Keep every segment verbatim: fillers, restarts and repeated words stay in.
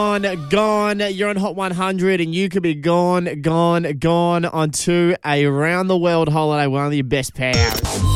Gone, gone. You're on Hot one hundred and you could be gone, gone, gone onto a round-the-world holiday, one of your best pals.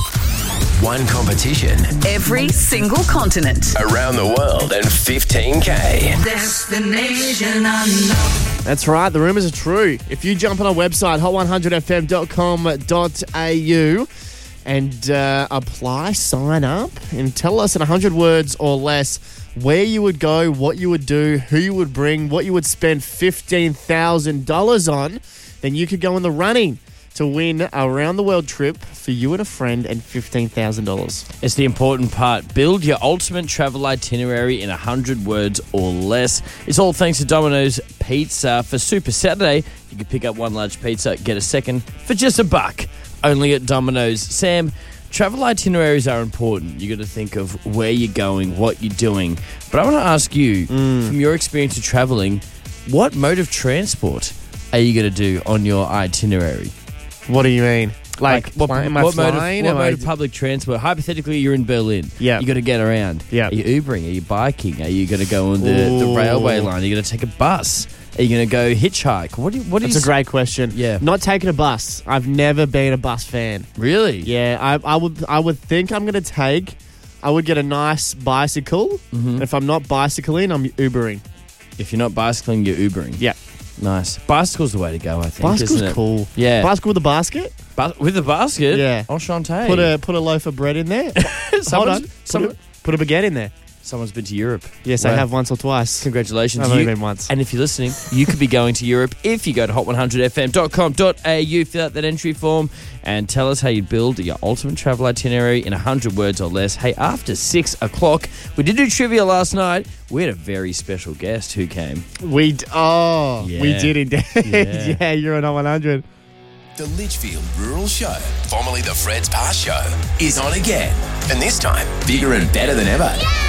One competition. Every single continent. Around the world and fifteen K. Destination unknown. That's right, the rumours are true. If you jump on our website, hot one hundred f m dot com dot a u and uh, apply, sign up, and tell us in one hundred words or less where you would go, what you would do, who you would bring, what you would spend fifteen thousand dollars on, then you could go in the running to win a round-the-world trip for you and a friend and fifteen thousand dollars. It's the important part. Build your ultimate travel itinerary in one hundred words or less. It's all thanks to Domino's Pizza. For Super Saturday, you can pick up one large pizza, get a second for just a buck. Only at Domino's. Sam, travel itineraries are important. You got to think of where you're going, what you're doing. But I want to ask you, mm. from your experience of traveling, what mode of transport are you going to do on your itinerary? What do you mean? Like, like what, fly, am I what, mode of, flying? what Am mode I of public transport? Hypothetically, you're in Berlin. Yeah. You got to get around. Yeah. Are you Ubering? Are you biking? Are you going to go on the, the railway line? Are you going to take a bus? Are you going to go hitchhike? What do you, what That's is? a great question. Yeah. Not taking a bus. I've never been a bus fan. Really? Yeah. I, I would I would think I'm going to take, I would get a nice bicycle. Mm-hmm. And if I'm not bicycling, I'm Ubering. If you're not bicycling, you're Ubering. Yeah. Nice. Bicycle's the way to go, I think. Bicycle's isn't it? cool. Yeah. Bicycle with a basket? But with a basket? Yeah. Enchanté. Put a put a loaf of bread in there. Hold Someone's- on. Put, someone- a, put a baguette in there. Someone's been to Europe. Yes, Wow. I have once or twice. Congratulations. I've only You- been once. And if you're listening, you could be going to Europe if you go to hot one hundred f m dot com dot a u, fill out that entry form, and tell us how you build your ultimate travel itinerary in one hundred words or less. Hey, after six o'clock, we did do trivia last night. We had a very special guest who came. We d- oh Yeah. we did indeed. Yeah. Yeah, you're on Hot one hundred. The Litchfield Rural Show, formerly the Fred's Pass Show, is on again. And this time, bigger and better than ever.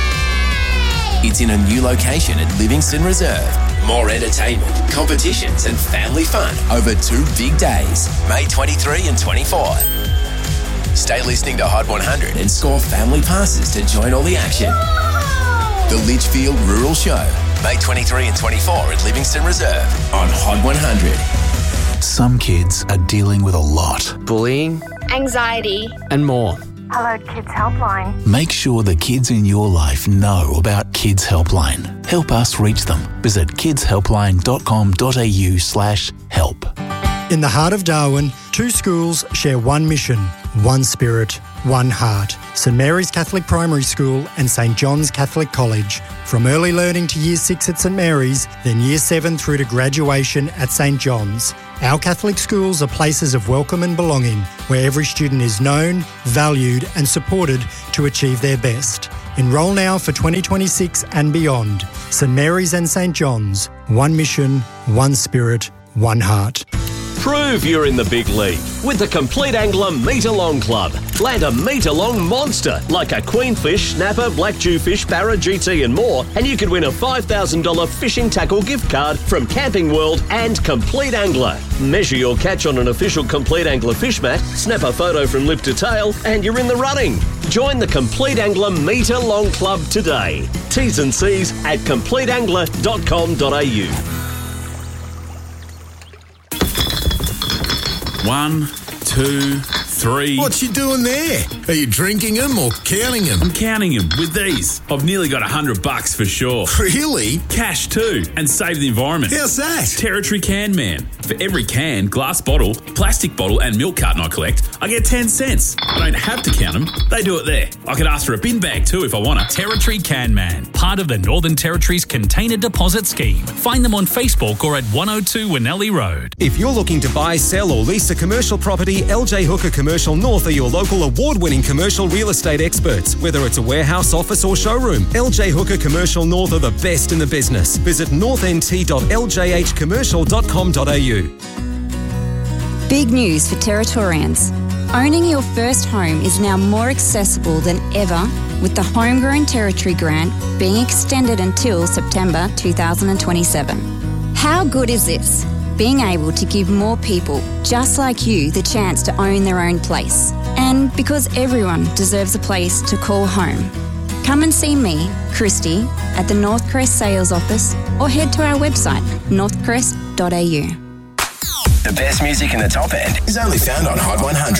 It's in a new location at Livingston Reserve. More entertainment, competitions and family fun over two big days, May twenty-third and twenty-fourth. Stay listening to Hot one hundred and score family passes to join all the action. The Litchfield Rural Show, May twenty-third and twenty-fourth at Livingston Reserve on Hot one hundred. Some kids are dealing with a lot. Bullying, anxiety, and more. Hello Kids Helpline. Make sure the kids in your life know about Kids Helpline. Help us reach them. Visit kidshelpline dot com dot a u slash help. In the heart of Darwin, two schools share one mission, one spirit, one heart. St Mary's Catholic Primary School and St John's Catholic College. From early learning to Year six at St Mary's, then Year seven through to graduation at St John's. Our Catholic schools are places of welcome and belonging, where every student is known, valued and supported to achieve their best. Enrol now for twenty twenty-six and beyond. St Mary's and St John's. One mission, one spirit, one heart. Prove you're in the big league with the Complete Angler Meter-Long Club. Land a meter-long monster like a queenfish, snapper, black jewfish, barra, G T and more, and you could win a five thousand dollars fishing tackle gift card from Camping World and Complete Angler. Measure your catch on an official Complete Angler fish mat, snap a photo from lip to tail, and you're in the running. Join the Complete Angler Meter-Long Club today. T's and C's at complete angler dot com dot a u. One, two, three. What you doing there? Are you drinking them or counting them? I'm counting them with these. I've nearly got a hundred bucks for sure. Really? Cash too, and save the environment. How's that? Territory Can Man. For every can, glass bottle, plastic bottle and milk carton I collect, I get ten cents. I don't have to count them. They do it there. I could ask for a bin bag too if I want it. Territory Can Man, part of the Northern Territory's Container Deposit Scheme. Find them on Facebook or at one oh two Winnelli Road. If you're looking to buy, sell or lease a commercial property, L J Hooker Commercial North are your local award-winning commercial real estate experts. Whether it's a warehouse, office or showroom, L J Hooker Commercial North are the best in the business. Visit north n t dot l j h commercial dot com dot a u. Big news for Territorians. Owning your first home is now more accessible than ever with the Homegrown Territory Grant being extended until September two thousand twenty-seven. How good is this? Being able to give more people just like you the chance to own their own place. And because everyone deserves a place to call home. Come and see me, Christy, at the Northcrest Sales Office or head to our website, northcrest dot a u. The best music in the top end is only found on Hot one hundred.